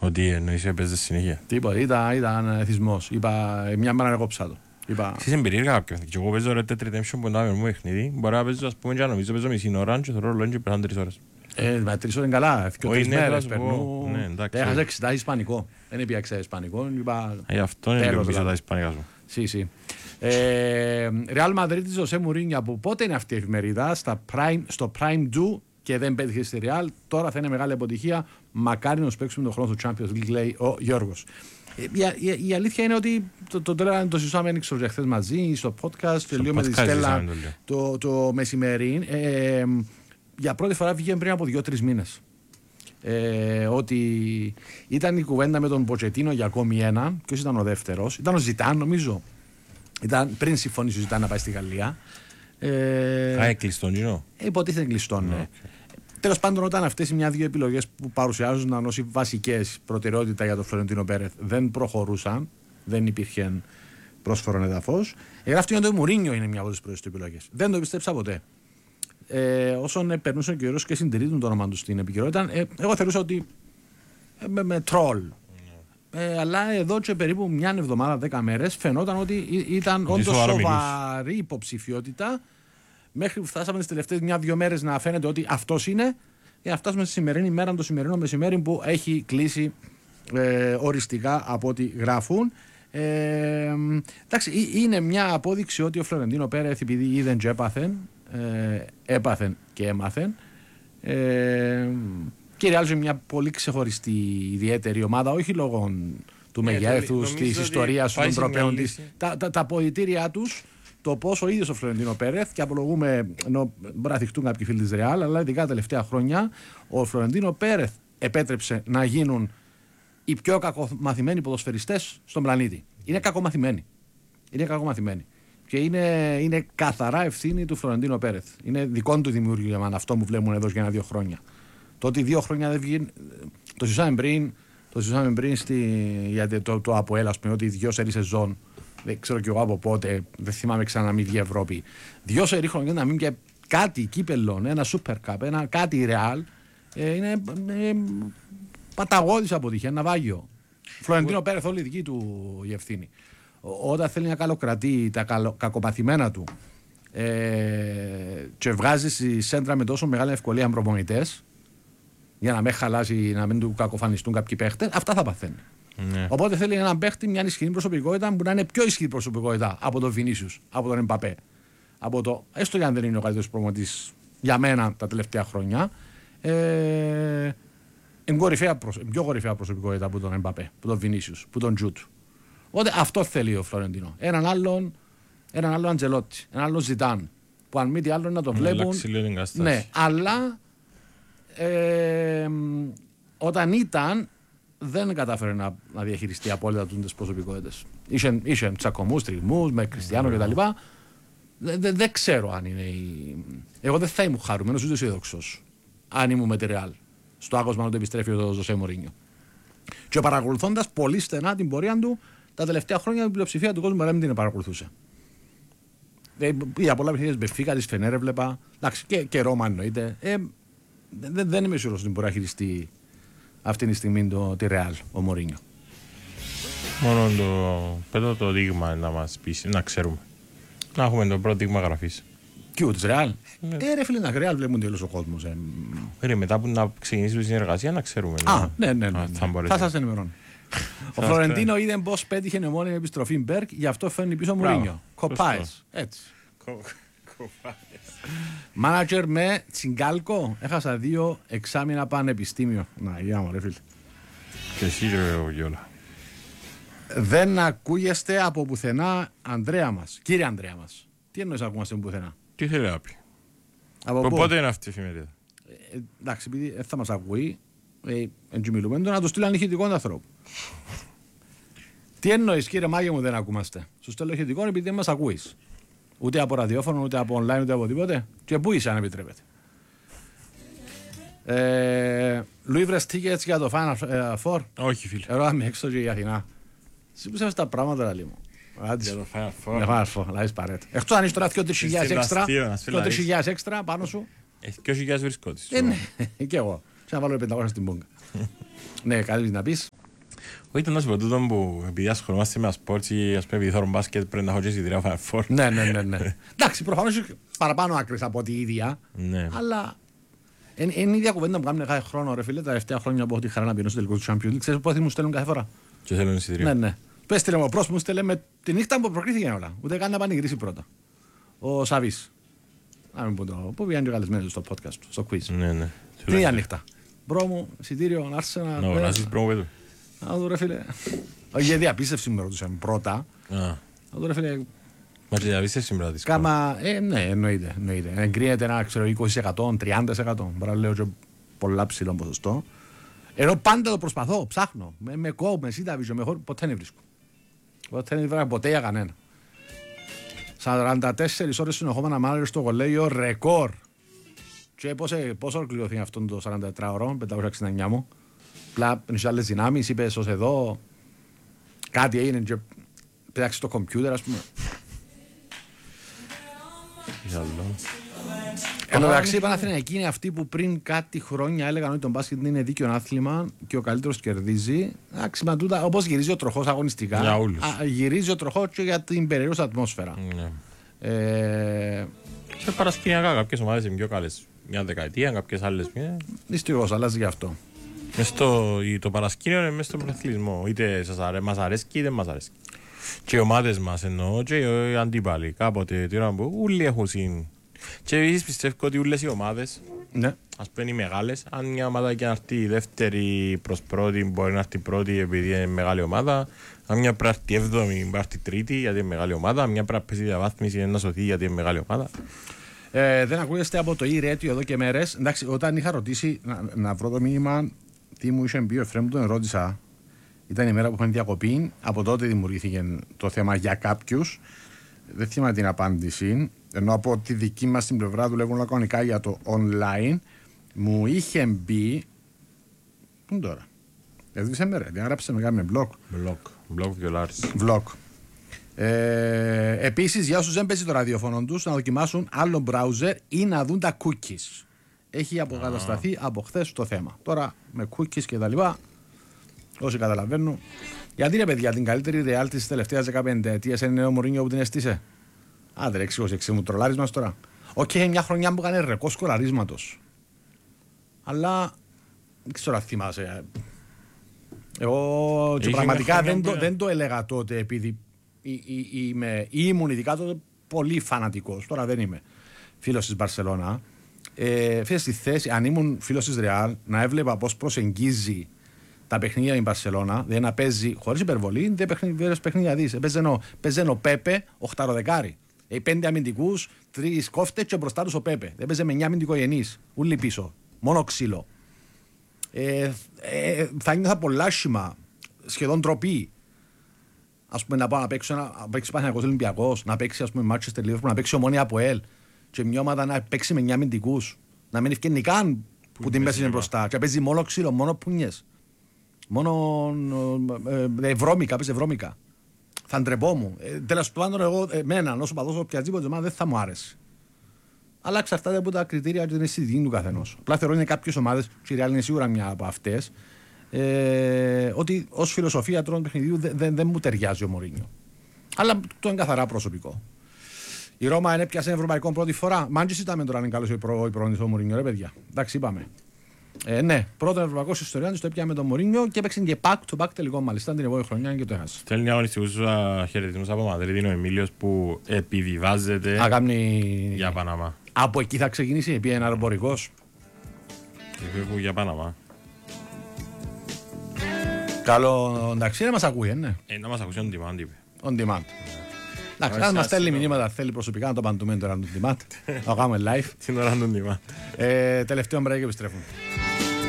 Ότι εννοείς έπαιζε συνέχεια. Τίποτα, ήταν εθισμός. Είπα μια μέρα εγώ ψάτο. Εσείς εμπειρήκα κάποια. Και εγώ παίζω ρε τέτρι τέμψιο που είναι μου παιχνίδι. Μπορεί να παίζω, ας πούμε, και να νομίζω παίζω μισή ώρα και θωρώ λόγια και πέραν 3 ώρες. Με 3 ώρες είναι καλά. Και 3 μέρες περνούν. Έχασα 60 ισπανικό. Δεν έπιαξε ισπανικό. Γι' αυτό είναι λίγο πίσω τα ισπανικά σου. Ρεάλ Μαδρίτης, Ζωσέ Μουρίνιο. Από πότε είναι αυτή η εφημερίδα? Στο Prime 2 και δεν πέτυχε στη Ρεάλ. Τώρα θα είναι μεγάλη αποτυχία. Μακάρι να παίξουμε τον χρόνο του Champions League, λέει ο Γιώργος. Η αλήθεια είναι ότι το συζητάμε και χθες μαζί στο podcast και λίγο με τη Στέλλα το μεσημέρι. Για πρώτη φορά βγήκε πριν από 2-3 μήνες. Ότι ήταν η κουβέντα με τον Ποτσετίνο για ακόμη ένα. Ποιος ήταν ο δεύτερος? Ήταν ο Ζιτάν, νομίζω. Ήταν πριν συμφωνήσει ο Ζιτάν να πάει στη Γαλλία. Κλειστόν, Γινό. Υποτίθεται κλειστόν, ναι. Τέλος πάντων, όταν αυτές οι μια-δύο επιλογές που παρουσιάζονταν ως οι βασικές προτεραιότητα για τον Φλωρεντίνο Πέρεθ δεν προχωρούσαν, δεν υπήρχε πρόσφορο εδαφός, γράφτηκε ότι ο Μουρίνιο είναι μια από τις πρώτες επιλογές. Δεν το πιστέψα ποτέ. Όσον περνούσε ο καιρός και συντηρήτουν το όνομα του στην επικαιρότητα, εγώ θεωρούσα ότι με τρόλ. Αλλά εδώ και περίπου μια εβδομάδα, 10 μέρες, φαινόταν ότι ήταν όντως σοβαρή υποψηφιότητα. Μέχρι που φτάσαμε τις τελευταίες μια-δυο μέρες να φαίνεται ότι αυτός είναι, για να φτάσουμε στη σημερινή μέρα, το σημερινό μεσημέρι που έχει κλείσει οριστικά από ό,τι γράφουν. Εντάξει, είναι μια απόδειξη ότι ο Φλωρεντίνο Πέρεθ, επειδή είδεν και έπαθεν και έμαθεν, και η Real μια πολύ ξεχωριστή ιδιαίτερη ομάδα, όχι λόγω του μεγέθους, της ιστορίας των τροπέων της, τα αποδυτήριά τους. Το πόσο ο ίδιος ο Φλωρεντίνο Πέρεθ, και απολογούμε, ενώ μπορεί να θυχτούν κάποιοι φίλοι της Ρεάλ, αλλά ειδικά τα τελευταία χρόνια, ο Φλωρεντίνο Πέρεθ επέτρεψε να γίνουν οι πιο κακομαθημένοι ποδοσφαιριστές στον πλανήτη. Είναι κακομαθημένοι. Και είναι καθαρά ευθύνη του Φλωρεντίνο Πέρεθ. Είναι δικό του δημιούργημα αυτό που βλέπουν εδώ για 1-2 χρόνια. Το ότι 2 χρόνια δεν βγει. Το συζητάμε πριν για το ΑΠΟΕΛ, ας πούμε, ότι 2 σερί σεζόν. Δεν ξέρω κι εγώ από πότε, δεν θυμάμαι ξανά να μην βγει Ευρώπη. 2 σερί χρόνια να μην βγει κάτι κύπελλον, ένα Super Cup, ένα κάτι Real. Είναι παταγώδης αποτυχία, ένα ναυάγιο. Φλωρεντίνο Πέρεθ, όλη δική του η ευθύνη. Όταν θέλει να καλοκρατεί τα κακομαθημένα του και βγάζει στη σέντρα με τόσο μεγάλη ευκολία προπονητές, για να μην χαλάσει, να μην του κακοφανιστούν κάποιοι παίχτες, αυτά θα παθαίνει. Ναι. Οπότε θέλει έναν παίχτη, μια ισχυρή προσωπικότητα που να είναι πιο ισχυρή προσωπικότητα από τον Βινίσιους, από τον Εμπαπέ. Έστω και αν δεν είναι ο καλύτερος προπονητής για μένα τα τελευταία χρόνια. Πιο κορυφαία προσωπικότητα από τον Εμπαπέ, από τον Βινίσιους, από τον Τζουτ. Οπότε αυτό θέλει ο Φλωρεντίνο. Έναν άλλον Αντζελότη, έναν άλλον Ζιτάν. Που αν μη τι άλλο να το βλέπουν. Ναι, αλλά όταν ήταν, δεν κατάφερε να διαχειριστεί απόλυτα τις προσωπικότητες. Είχε τσακωμούς, τριγμούς με Κριστιάνο κτλ. Δεν ξέρω αν είναι. Εγώ δεν θα ήμουν χαρούμενος ούτε αισιοδόξος αν ήμουν με τη Ρεάλ. Στο άγωσμα να το επιστρέφει ο Ζωσέ Μουρίνιο. Και παρακολουθώντας πολύ στενά την πορεία του, τα τελευταία χρόνια η πλειοψηφία του κόσμου δεν την παρακολουθούσε. Για πολλά παιχνίδια Μπεφίκα, τη Φενέρ έβλεπα. Εντάξει, και Ρώμα εννοείται. Δεν είμαι σίγουρος ότι μπορεί να χειριστεί αυτή τη στιγμή τη Ρεάλ ο Μουρίνιο. Μόνο το δείγμα να μας πείσει, να ξέρουμε. Να έχουμε το πρώτο δείγμα γραφής. Ποιο, της Ρεάλ? Ρε φίλε, να Ρεάλ βλέπουν τέλος ο κόσμος. Μετά που να ξεκινήσει τη συνεργασία να ξέρουμε. Ναι. Θα σας ενημερώνω. Ο Φλωρεντίνο είδε πως πέτυχε νεομόνια επιστροφή Μπέρκ, γι' αυτό φέρνει πίσω Μουρίνιο. Κοπάες. Έτσι. Μάνατζερ με Τσιγκάλκο. Έχασα 2 εξάμηνα πανεπιστήμιο. Να, γεια μου ρε φίλε. Και εσύ ρε Γιώλα. Δεν ακούγεστε από πουθενά, Ανδρέα μας. Κύριε Ανδρέα μας. Τι εννοείς ακούμαστε από πουθενά? Τι θέλει να πει? Πότε είναι αυτή η εφημερίδα? Εντάξει, επειδή θα μας ακούει, μιλούμε, να το στείλω ηχητικό ανθρώπου. Τι εννοείς κύριε Μάγε μου δεν ακούμαστε? Σου στέλνω ηχητικό επειδή δεν μας ακούεις. Ούτε από ραδιόφωνο, ούτε από online, ούτε από τίποτε. Και πού είσαι αν επιτρέπετε? Λουί βρες tickets για το Final Four? Όχι φίλε. Ρώαμε έξω και για Αθηνά. Εσύ που σέβεσαι τα πράγματα ρε λίγο. Για το Final Four. Για Final Four, λάβεις παρέτο. Εκτός αν είσαι τώρα 2-3 έξτρα πάνω σου. 2.000 βρισκότης. Ναι, και εγώ. Σε να βάλω 500 στην πόγκα. Ναι, κάτι να πεις? Όχι, ήταν να σου πω τούτο που επειδή ασχολούμαστε με σπορτ ή ας πούμε επειδή θέλω μπάσκετ πρέπει να έχω και εισιτήρια Final Four. Ναι. Εντάξει, προφανώς έχει παραπάνω άκρες από τη ίδια. Ναι. Αλλά είναι η ίδια κουβέντα που κάνουμε κάθε χρόνο, ρε φίλε. Τα τελευταία χρόνια που έχω τη χαρά να πηγαίνω στο τελικό του Champions League. Ξέρεις πότε μου στέλνουν κάθε φορά. Και θέλουν εισιτήρια. Ναι. Πες στείλε μου, ο πρόσωπος μου στέλνε με τη νύχτα που προκρίθηκε όλα. Ούτε καν να πανηγυρίσει πρώτα. Ο Σαβής. Να μην πω το. Πού πήγαν και καλεσμένοι στο podcast, στο quiz. Ναι. Την ίδια νύχτα. Μπρο μου, εισιτήριο, Άρσενα. Να ζεις πρόμο. Να δω ρε φίλε. Για διαπίστευση με ρωτούσαν πρώτα. Να δω ρε φίλε. Μα και διαπίστευση σήμερα της. Κάμα, ναι, εννοείται. Εγκρίνεται ένα, ξέρω, 20%, 30%. Μπορώ να λέω και πολλά ψηλό ποσοστό. Ενώ πάντα το προσπαθώ, ψάχνω. Με κόβω, με σύνταβιζω, με χώρο, ποτέ δεν βρίσκω. Δεν βρήκα ποτέ για κανένα. 44 ώρες συνεχόμενα μάλλον στο κολέγιο, ρεκόρ. Και πόσο ολοκληρωθεί αυτό το 44ωρο, 569 μου. Πλά, σε άλλες δυνάμεις, είπες ως εδώ, κάτι έγινε και πέταξε το κομπιούτερ, ας πούμε. Εν τω μεταξύ, η Παναθηναϊκή είναι αυτή που πριν κάτι χρόνια έλεγαν ότι το μπάσκετ είναι δίκαιο άθλημα και ο καλύτερος κερδίζει. Εντάξει, μα τούτα, όπως γυρίζει ο τροχός αγωνιστικά, για όλους. Γυρίζει ο τροχός και για την περίεργη ατμόσφαιρα. Ναι. Σε παρασκηνιακά κάποιες ομάδες είναι πιο καλές. Μια δεκαετία, κάποιες άλλες μια. Δυστυχώς, αλλάζει γι' αυτό. Το παρασκήνιο είναι μέσα στον πρωταθλητισμό. Είτε μας αρέσει είτε μας αρέσει. Και οι ομάδες μας εννοώ και οι αντίπαλοι. Κάποτε τώρα που όλοι έχουν συν. Και επίσης πιστεύω ότι όλες οι ομάδες, ναι. ας πούμε οι μεγάλες, αν μια ομάδα και να έρθει δεύτερη προς πρώτη, μπορεί να έρθει πρώτη επειδή είναι μεγάλη ομάδα. Αν μια πρέπει να έρθει έβδομη, μπορεί να έρθει τρίτη γιατί είναι μεγάλη ομάδα. Αν μια πρέπει να πέσει διαβάθμιση, είναι να σωθεί γιατί είναι μεγάλη ομάδα. Δεν ακούγεστε από το e-radio εδώ και μέρες. Εντάξει, όταν είχα ρωτήσει να βρω το μήνυμα, τι μου είχε πει ο Εφραίμ, τον ερώτησα. Ήταν η μέρα που είχαν διακοπή. Από τότε δημιουργήθηκε το θέμα για κάποιους. Δεν θυμάμαι την απάντηση. Ενώ από τη δική μας την πλευρά δουλεύουν λακωνικά για το online. Μου είχε μπει. Πού είναι τώρα. Έδειξε με ρε. Διαγράψε με κάποιο blog. Blog Βιολάρης. Vlog. Επίσης, για όσους δεν παίζει το ραδιοφωνό τους, να δοκιμάσουν άλλο browser ή να δουν τα cookies. Έχει αποκατασταθεί από χθες το θέμα. Τώρα με cookies και τα λοιπά, όσοι καταλαβαίνουν. Γιατί είναι παιδιά, την καλύτερη reality της τελευταίας 15 ετίας είναι ο Μουρίνιο που την αισθήσε. Άντε ρε, εξήγωσε μου τρολάρεις μας τώρα. Οκ, μια χρονιά που έκανε ρεκόρ σκοραρίσματος. Αλλά δεν ξέρω αν θυμάσαι. Εγώ και πραγματικά δεν το έλεγα τότε επειδή ήμουν ειδικά τότε πολύ φανατικός. Τώρα δεν είμαι φίλος της Μπαρσελόνα. Φίλες στη θέση, αν ήμουν φίλος της Ρεάλ, να έβλεπα πώς προσεγγίζει τα παιχνίδια η Μπαρσελόνα, δηλαδή να παίζει χωρίς υπερβολή, δεν παιχνίδια δεις. Παίζε ο Πέπε, 8-10. 5 αμυντικούς, 3 κόφτες και μπροστά τους ο Πέπε. Δεν παίζε με 9 αμυντικογενείς, ούλοι πίσω. Μόνο ξύλο. Θα νιώθα πολλά άσχημα, σχεδόν ντροπή. Ας πούμε να πάω να παίξει Παναθηναϊκός Ολυμπιακός, να παίξει ας πούμε Manchester Liverpool, να παίξει Ομόνια Αποέλ και μια ομάδα να παίξει με 9 αμυντικούς, να μην ευκαινεί καν που την πέσει μπροστά και να παίζει μόνο ξύλο, μόνο πουνιές, μόνο βρώμικα, παίζει βρώμικα. Θα ντρεπόμουν. Τέλος πάντων, εγώ εμένα, όσο παδός οποιαδήποτε ομάδα δεν θα μου άρεσε. Αλλά εξαρτάται από τα κριτήρια και την αισθητική του καθενός. Απλά θεωρώ είναι κάποιες ομάδες, η Real είναι σίγουρα μια από αυτές, ότι ως φιλοσοφία τρώνε παιχνιδιού δεν μου ταιριάζει ο Μωρίνιο. Αλλά το είναι καθαρά προσωπικό. Η Ρώμα έπιασε ευρωπαϊκό πρώτη φορά. Μάντζης ήταν τώρα είναι καλός ο προπονητής ο Μωρίνιο, ρε παιδιά. Εντάξει, είπαμε. Ναι, πρώτο ευρωπαϊκό στην ιστορία της το έπιανε με τον Μωρίνιο και έπαιξε και back-to-back τελικό μάλιστα την επόμενη χρονιά και το έχασε. Στέλνει αγωνιστικούς χαιρετισμούς από Μαδρίτη ο Εμίλιος που επιβιβάζεται για Παναμά. Από εκεί θα ξεκινήσει, επί ένα αεροπορικός. Για Παναμά. Καλό, εντάξει, να μας ακούει, ναι. Να μας ακούσει on demand, είπε. On demand. Εντάξει, αν μας στέλνει μηνύματα, θέλει προσωπικά να το παντούμε τώρα on demand. Να κάνουμε live. Την ώρα on demand. Τελευταίο break, επιστρέφουμε.